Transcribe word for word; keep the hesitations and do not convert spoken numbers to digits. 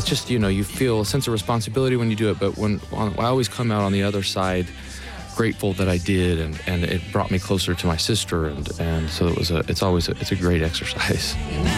just, you know, you feel a sense of responsibility when you do it, but when on, I always come out on the other side grateful that I did, and, and it brought me closer to my sister, and, and so it was a, it's always a, it's a great exercise.